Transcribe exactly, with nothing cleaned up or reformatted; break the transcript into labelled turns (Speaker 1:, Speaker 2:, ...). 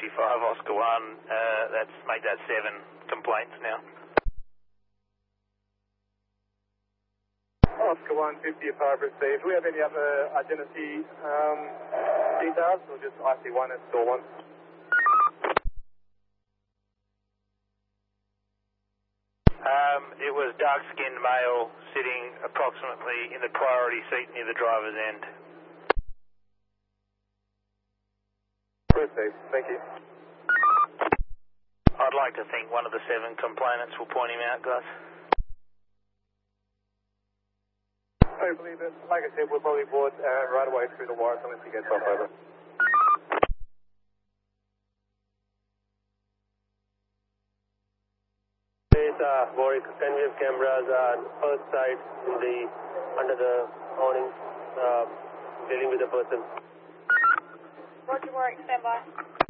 Speaker 1: fifty-five, Oscar one, uh, that's made that seven complaints now.
Speaker 2: Oscar one, fifty-five received. Do we have any other identity um, details or just I C one and store one?
Speaker 1: Um, it was dark-skinned male sitting approximately in the priority seat near the driver's end.
Speaker 2: Received, thank you.
Speaker 1: I'd like to think one of the seven complainants will point him out, guys.
Speaker 2: Hopefully, but like I said, we'll probably board uh, right away through the wires unless he gets off over. There's uh, Warwick, can we have cameras on first side in the, under the awning, uh, dealing with the person?
Speaker 3: Roger, Warwick, stand by.